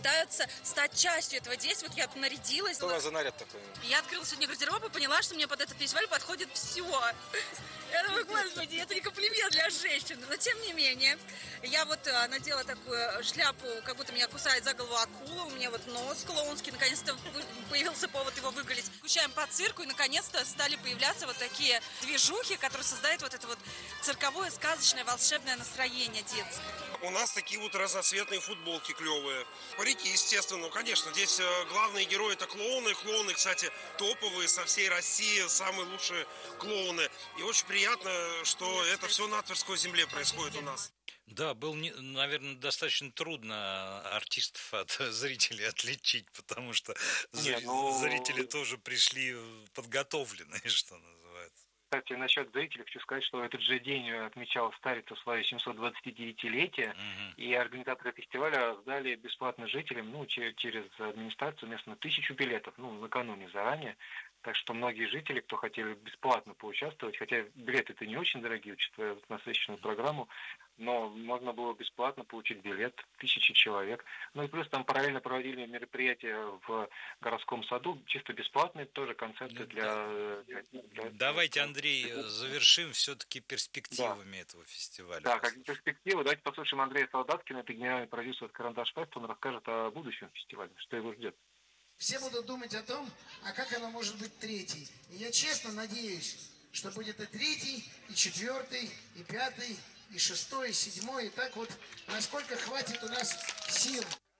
пытаются стать частью этого действия. Вот я нарядилась. Что у вас за наряд такой? Я открыла сегодня гардероб и поняла, что мне под этот фестиваль подходит все. Я думаю, господи, это не комплимент для женщин. Но тем не менее, я вот надела такую шляпу, как будто меня кусает за голову акула. У меня вот нос клоунский. Наконец-то появился повод его выголить. Скучаем по цирку, и наконец-то стали появляться вот такие движухи, которые создают вот это вот цирковое, сказочное, волшебное настроение детское. У нас такие вот разноцветные футболки клевые. Парики, естественно. Ну, конечно, здесь главные герои это клоуны. Клоуны, кстати, топовые со всей России, самые лучшие клоуны. И очень приятно, что это все на Тверской земле происходит у нас. Да, было, наверное, достаточно трудно артистов от зрителей отличить, потому что зрители тоже пришли подготовленные, что называется. Кстати, насчет зрителей хочу сказать, что этот же день отмечал Старица свое 729-летие, и организаторы фестиваля раздали бесплатно жителям, через администрацию местную 1000 билетов, накануне заранее. Так что многие жители, кто хотели бесплатно поучаствовать, хотя билеты-то не очень дорогие, учитывая насыщенную программу, но можно было бесплатно получить билет, 1000 человек. И плюс там параллельно проводили мероприятия в городском саду, чисто бесплатные, тоже концерты для... Давайте, Андрей, завершим все-таки перспективами этого фестиваля. Да, как перспективу, давайте послушаем Андрея Солдатскина, это генеральный продюсер «Карандаш Фест», он расскажет о будущем фестивале, что его ждет. Все будут думать о том, а как оно может быть третий. И я честно надеюсь, что будет и третий, и четвертый, и пятый, и шестой, и седьмой, и так вот, насколько хватит у нас сил.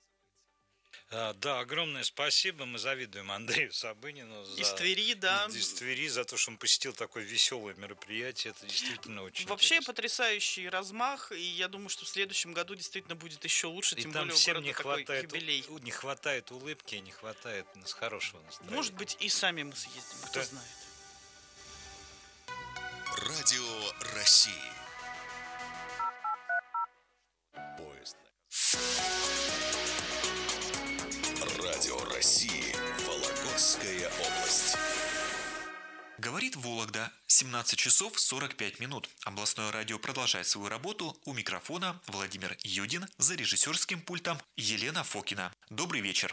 Да, огромное спасибо. Мы завидуем Андрею Сабынину из Твери, да. Из Твери за то, что он посетил такое веселое мероприятие. Это действительно очень вообще интересно. Потрясающий размах, и я думаю, что в следующем году действительно будет еще лучше, и тем там более у всем города не хватает, юбилей. Не хватает улыбки, не хватает хорошего настроения. Может быть, и сами мы съездим, кто знает. Радио России. Поезд. Радио России. Вологодская область. Говорит Вологда. 17 часов 45 минут. Областное радио продолжает свою работу. У микрофона Владимир Юдин, за режиссерским пультом Елена Фокина. Добрый вечер.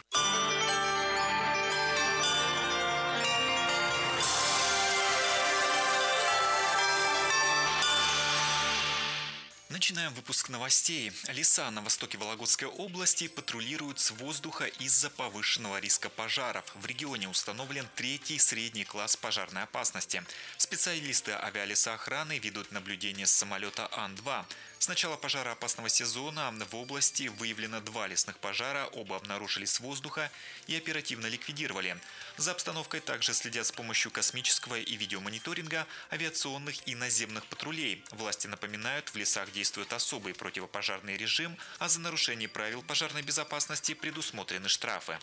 Начинаем выпуск новостей. Леса на востоке Вологодской области патрулируют с воздуха из-за повышенного риска пожаров. В регионе установлен 3-й средний класс пожарной опасности. Специалисты авиалесоохраны ведут наблюдение с самолета Ан-2. С начала пожароопасного сезона в области выявлено 2 лесных пожара, оба обнаружили с воздуха и оперативно ликвидировали. За обстановкой также следят с помощью космического и видеомониторинга, авиационных и наземных патрулей. Власти напоминают, в лесах действует особый противопожарный режим, а за нарушение правил пожарной безопасности предусмотрены штрафы.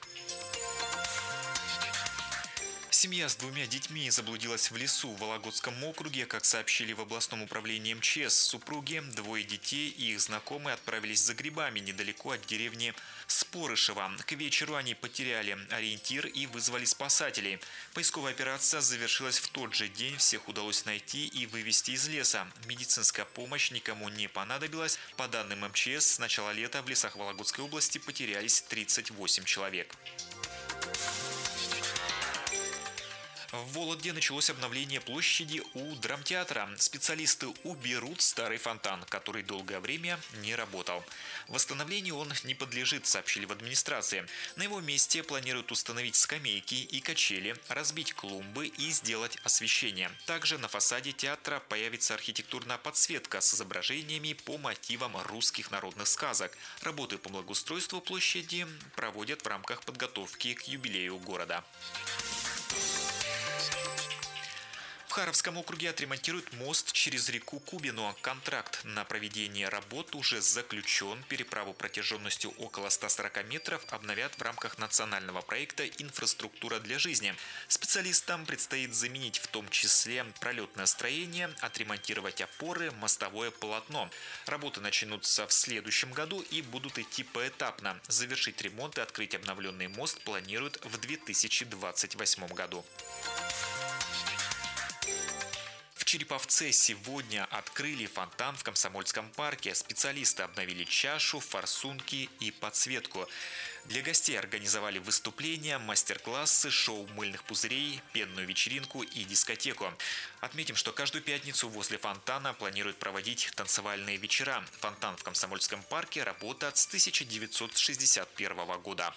Семья с 2 детьми заблудилась в лесу в Вологодском округе. Как сообщили в областном управлении МЧС, супруги, 2 детей и их знакомые отправились за грибами недалеко от деревни Спорышево. К вечеру они потеряли ориентир и вызвали спасателей. Поисковая операция завершилась в тот же день. Всех удалось найти и вывести из леса. Медицинская помощь никому не понадобилась. По данным МЧС, с начала лета в лесах Вологодской области потерялись 38 человек. В Вологде началось обновление площади у драмтеатра. Специалисты уберут старый фонтан, который долгое время не работал. Восстановлению он не подлежит, сообщили в администрации. На его месте планируют установить скамейки и качели, разбить клумбы и сделать освещение. Также на фасаде театра появится архитектурная подсветка с изображениями по мотивам русских народных сказок. Работы по благоустройству площади проводят в рамках подготовки к юбилею города. В Харовском округе отремонтируют мост через реку Кубину. Контракт на проведение работ уже заключен. Переправу протяженностью около 140 метров обновят в рамках национального проекта «Инфраструктура для жизни». Специалистам предстоит заменить в том числе пролетное строение, отремонтировать опоры, мостовое полотно. Работы начнутся в следующем году и будут идти поэтапно. Завершить ремонт и открыть обновленный мост планируют в 2028 году. В Череповце сегодня открыли фонтан в Комсомольском парке. Специалисты обновили чашу, форсунки и подсветку. Для гостей организовали выступления, мастер-классы, шоу мыльных пузырей, пенную вечеринку и дискотеку. Отметим, что каждую пятницу возле фонтана планируют проводить танцевальные вечера. Фонтан в Комсомольском парке работает с 1961 года.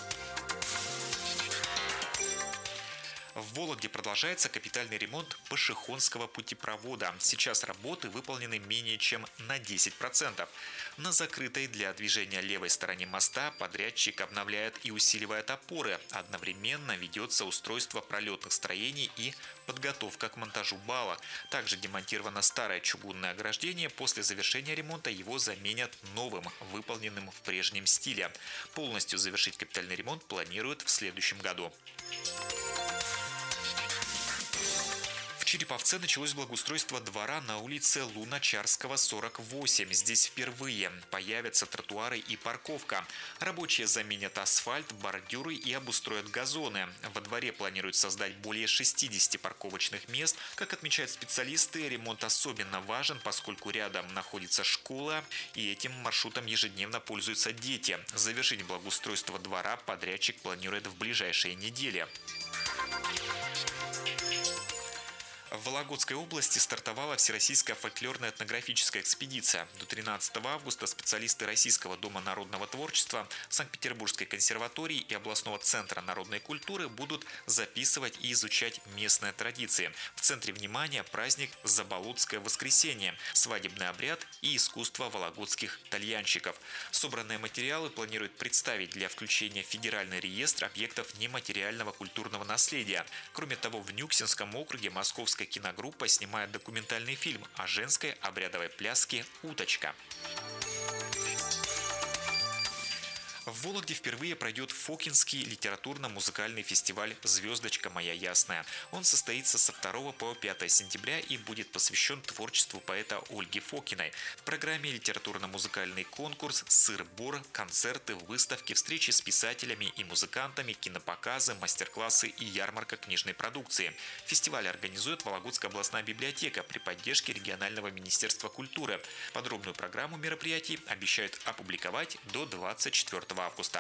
В Вологде продолжается капитальный ремонт Пашихонского путепровода. Сейчас работы выполнены менее чем на 10%. На закрытой для движения левой стороне моста подрядчик обновляет и усиливает опоры. Одновременно ведется устройство пролетных строений и подготовка к монтажу балок. Также демонтировано старое чугунное ограждение. После завершения ремонта его заменят новым, выполненным в прежнем стиле. Полностью завершить капитальный ремонт планируют в следующем году. В Череповце началось благоустройство двора на улице Луначарского, 48. Здесь впервые появятся тротуары и парковка. Рабочие заменят асфальт, бордюры и обустроят газоны. Во дворе планируют создать более 60 парковочных мест. Как отмечают специалисты, ремонт особенно важен, поскольку рядом находится школа, и этим маршрутом ежедневно пользуются дети. Завершить благоустройство двора подрядчик планирует в ближайшие недели. В Вологодской области стартовала Всероссийская фольклорно-этнографическая экспедиция. До 13 августа специалисты Российского дома народного творчества, Санкт-Петербургской консерватории и областного центра народной культуры будут записывать и изучать местные традиции. В центре внимания праздник Заболотское воскресенье, свадебный обряд и искусство вологодских тальянщиков. Собранные материалы планируют представить для включения в федеральный реестр объектов нематериального культурного наследия. Кроме того, в Нюксинском округе Московская киногруппа снимает документальный фильм о женской обрядовой пляске «Уточка». В Вологде впервые пройдет Фокинский литературно-музыкальный фестиваль «Звездочка моя ясная». Он состоится со 2 по 5 сентября и будет посвящен творчеству поэта Ольги Фокиной. В программе литературно-музыкальный конкурс, сыр-бор, концерты, выставки, встречи с писателями и музыкантами, кинопоказы, мастер-классы и ярмарка книжной продукции. Фестиваль организует Вологодская областная библиотека при поддержке регионального министерства культуры. Подробную программу мероприятий обещают опубликовать до 24 августа.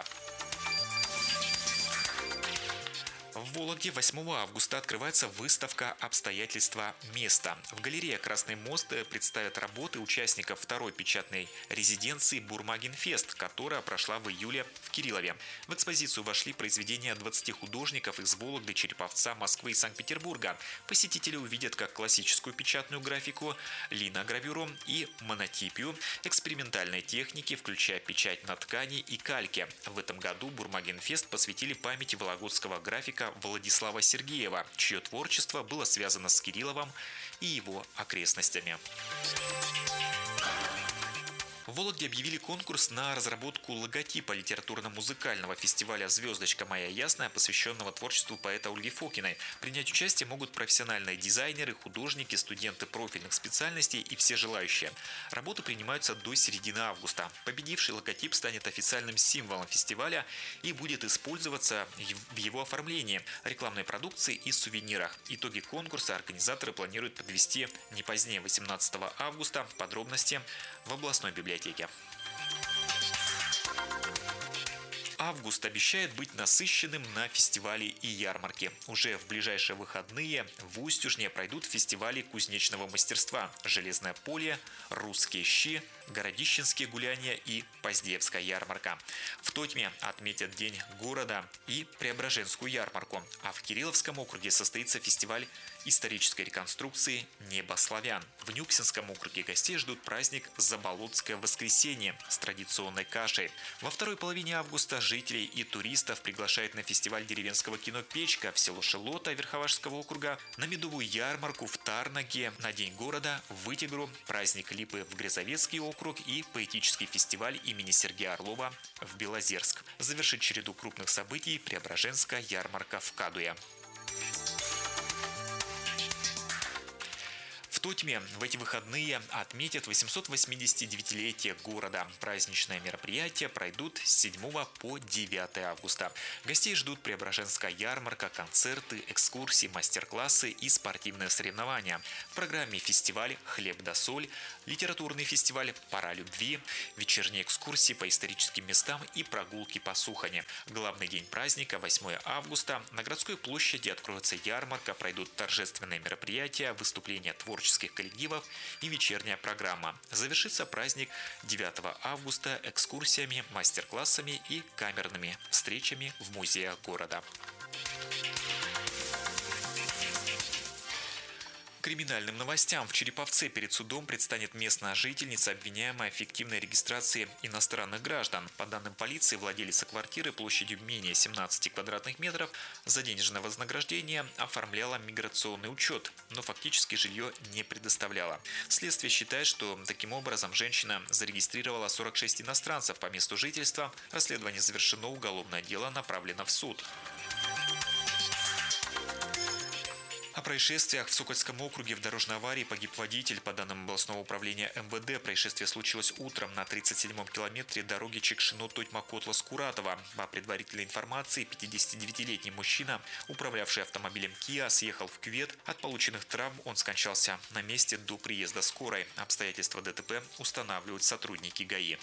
В Вологде 8 августа открывается выставка «Обстоятельства места». В галерее «Красный мост» представят работы участников второй печатной резиденции «Бурмагенфест», которая прошла в июле в Кириллове. В экспозицию вошли произведения 20 художников из Вологды, Череповца, Москвы и Санкт-Петербурга. Посетители увидят как классическую печатную графику, линогравюру и монотипию, экспериментальные техники, включая печать на ткани и кальке. В этом году «Бурмагенфест» посвятили памяти вологодского графика Владислава Сергеева, чье творчество было связано с Кирилловым и его окрестностями. В Вологде объявили конкурс на разработку логотипа литературно-музыкального фестиваля «Звездочка моя ясная», посвященного творчеству поэта Ольги Фокиной. Принять участие могут профессиональные дизайнеры, художники, студенты профильных специальностей и все желающие. Работы принимаются до середины августа. Победивший логотип станет официальным символом фестиваля и будет использоваться в его оформлении, рекламной продукции и сувенирах. Итоги конкурса организаторы планируют подвести не позднее 18 августа. Подробности в областной библиотеке. Август обещает быть насыщенным на фестивали и ярмарки. Уже в ближайшие выходные в Устюжне пройдут фестивали кузнечного мастерства «Железное поле», «Русские щи», «Городищенские гуляния» и «Поздеевская ярмарка». В Тотьме отметят День города и Преображенскую ярмарку. А в Кирилловском округе состоится фестиваль исторической реконструкции «Небо славян». В Нюксинском округе гостей ждут праздник «Заболотское воскресенье» с традиционной кашей. Во второй половине августа жителей и туристов приглашают на фестиваль деревенского кино «Печка» в село Шелота Верховашского округа, на медовую ярмарку в Тарнаке, на День города в Вытегру, праздник Липы в Грязовецкий округ и поэтический фестиваль имени Сергея Орлова в Белозерск. Завершит череду крупных событий Преображенская ярмарка в Кадуе. В Тотьме в эти выходные отметят 889-летие города. Праздничные мероприятия пройдут с 7 по 9 августа. Гостей ждут Преображенская ярмарка, концерты, экскурсии, мастер-классы и спортивные соревнования. В программе фестиваль «Хлеб да соль», литературный фестиваль «Пора любви», вечерние экскурсии по историческим местам и прогулки по Сухани. Главный день праздника, 8 августа, на городской площади откроется ярмарка, пройдут торжественные мероприятия, выступления творческих коллективов и вечерняя программа. Завершится праздник 9 августа экскурсиями, мастер-классами и камерными встречами в музеях города. Криминальным новостям. В Череповце перед судом предстанет местная жительница, обвиняемая в фиктивной регистрации иностранных граждан. По данным полиции, владелица квартиры площадью менее 17 квадратных метров за денежное вознаграждение оформляла миграционный учет, но фактически жилье не предоставляла. Следствие считает, что таким образом женщина зарегистрировала 46 иностранцев по месту жительства. Расследование завершено, уголовное дело направлено в суд. О происшествиях в Сокольском округе в дорожной аварии погиб водитель. По данным областного управления МВД, происшествие случилось утром на 37-м километре дороги Чекшино-Тотьма-Котлас-Куратова. По предварительной информации, 59-летний мужчина, управлявший автомобилем Kia, съехал в кювет. От полученных травм он скончался на месте до приезда скорой. Обстоятельства ДТП устанавливают сотрудники ГАИ.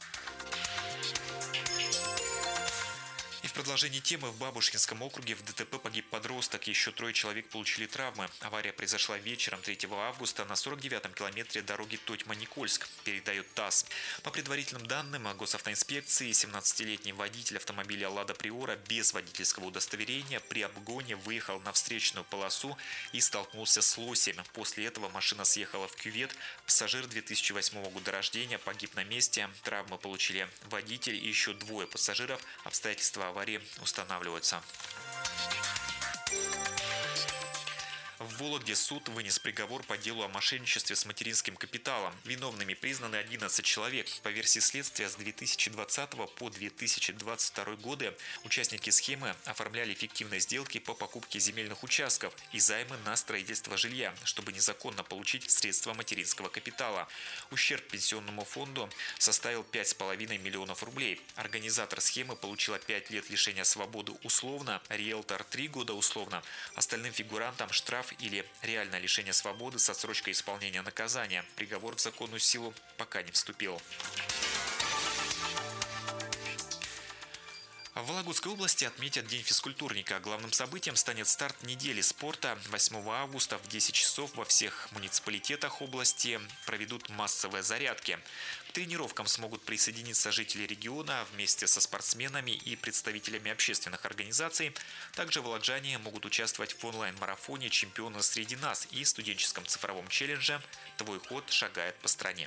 И в продолжении темы в Бабушкинском округе в ДТП погиб подросток. Еще 3 человек получили травмы. Авария произошла вечером 3 августа на 49-м километре дороги Тотьма-Никольск, передает ТАСС. По предварительным данным госавтоинспекции, 17-летний водитель автомобиля «Лада Приора» без водительского удостоверения при обгоне выехал на встречную полосу и столкнулся с лосем. После этого машина съехала в кювет. Пассажир 2008 года рождения погиб на месте. Травмы получили водитель и еще 2 пассажиров. Обстоятельства аварии устанавливаются. В Вологде суд вынес приговор по делу о мошенничестве с материнским капиталом. Виновными признаны 11 человек. По версии следствия, с 2020 по 2022 годы участники схемы оформляли фиктивные сделки по покупке земельных участков и займы на строительство жилья, чтобы незаконно получить средства материнского капитала. Ущерб пенсионному фонду составил 5,5 миллионов рублей. Организатор схемы получила 5 лет лишения свободы условно, риэлтор 3 года условно. Остальным фигурантам штраф или реальное лишение свободы с отсрочкой исполнения наказания. Приговор в законную силу пока не вступил. В Вологодской области отметят День физкультурника. Главным событием станет старт недели спорта. 8 августа в 10 часов во всех муниципалитетах области проведут массовые зарядки. К тренировкам смогут присоединиться жители региона вместе со спортсменами и представителями общественных организаций. Также володжане могут участвовать в онлайн-марафоне «Чемпионы среди нас» и студенческом цифровом челлендже «Твой ход шагает по стране».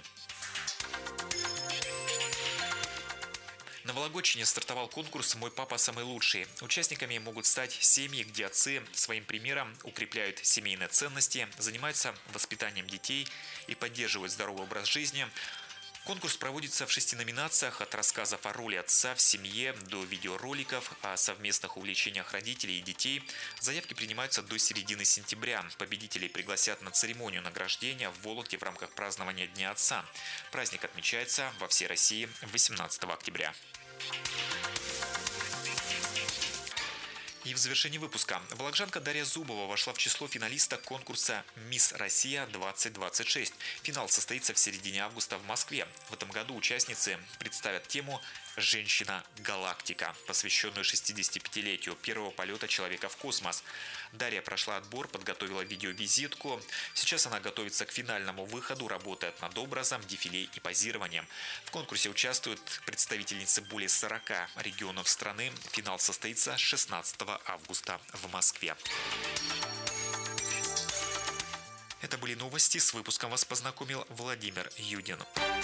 На Вологодчине стартовал конкурс «Мой папа самый лучший». Участниками могут стать семьи, где отцы своим примером укрепляют семейные ценности, занимаются воспитанием детей и поддерживают здоровый образ жизни. Конкурс проводится в 6 номинациях, от рассказов о роли отца в семье до видеороликов о совместных увлечениях родителей и детей. Заявки принимаются до середины сентября. Победителей пригласят на церемонию награждения в Вологде в рамках празднования Дня отца. Праздник отмечается во всей России 18 октября. И в завершении выпуска. Вологжанка Дарья Зубова вошла в число финалисток конкурса «Мисс Россия-2026». Финал состоится в середине августа в Москве. В этом году участницы представят тему «Женщина-галактика», посвященную 65-летию первого полета человека в космос. Дарья прошла отбор, подготовила видеовизитку. Сейчас она готовится к финальному выходу, работает над образом, дефиле и позированием. В конкурсе участвуют представительницы более 40 регионов страны. Финал состоится 16 августа в Москве. Это были новости. С выпуском вас познакомил Владимир Юдин.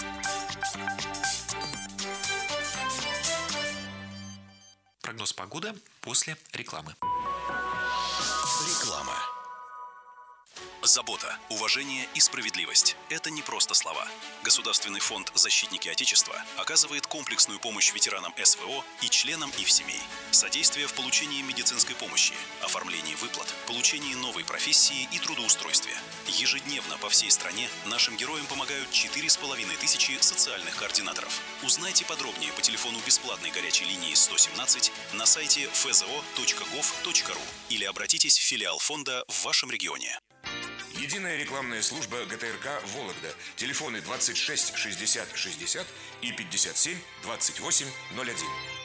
Прогноз погоды после рекламы. Реклама. Забота, уважение и справедливость – это не просто слова. Государственный фонд «Защитники Отечества» оказывает комплексную помощь ветеранам СВО и членам их семей. Содействие в получении медицинской помощи, оформлении выплат, получении новой профессии и трудоустройстве. Ежедневно по всей стране нашим героям помогают 4500 социальных координаторов. Узнайте подробнее по телефону бесплатной горячей линии 117 на сайте fzo.gov.ru или обратитесь в филиал фонда в вашем регионе. Единая рекламная служба ГТРК «Вологда». Телефоны 26 60 60 и 57 28 01.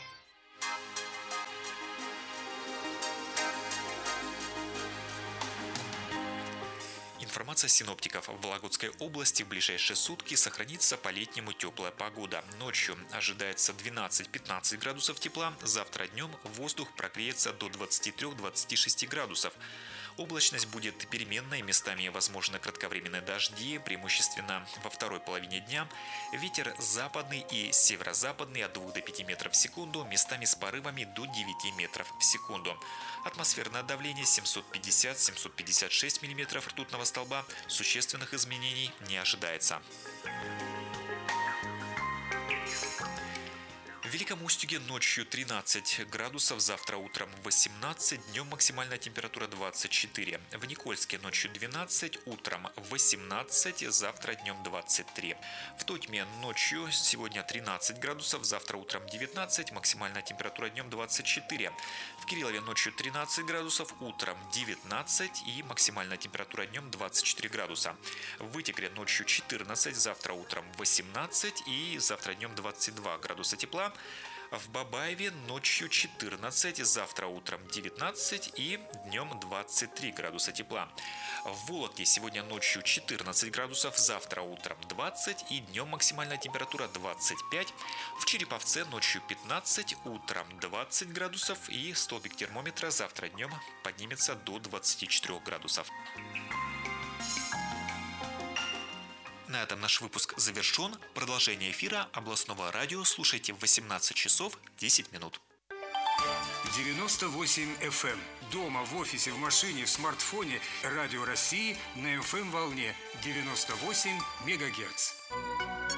Информация синоптиков. В Вологодской области в ближайшие сутки сохранится по-летнему теплая погода. Ночью ожидается 12-15 градусов тепла. Завтра днем воздух прогреется до 23-26 градусов. Облачность будет переменной, местами возможны кратковременные дожди, преимущественно во второй половине дня. Ветер западный и северо-западный от 2 до 5 метров в секунду, местами с порывами до 9 метров в секунду. Атмосферное давление 750-756 миллиметров ртутного столба. Существенных изменений не ожидается. В Великом Устюге ночью 13 градусов, завтра утром 18, днем максимальная температура 24. В Никольске ночью 12, утром 18, завтра днем 23. В Тотьме ночью сегодня 13 градусов, завтра утром 19, максимальная температура днем 24. В Кириллове ночью 13 градусов, утром 19 и максимальная температура днем 24 градуса. В Вытегре ночью 14, завтра утром 18 и завтра днем 22 градуса тепла. В Бабаеве ночью 14, завтра утром 19 и днем 23 градуса тепла. В Вологде сегодня ночью 14 градусов, завтра утром 20 и днем максимальная температура 25. В Череповце ночью 15, утром 20 градусов и столбик термометра завтра днем поднимется до 24 градусов. На этом наш выпуск завершен. Продолжение эфира областного радио слушайте в 18 часов 10 минут. 98 FM. Дома, в офисе, в машине, в смартфоне. Радио России на FM-волне 98 МГц.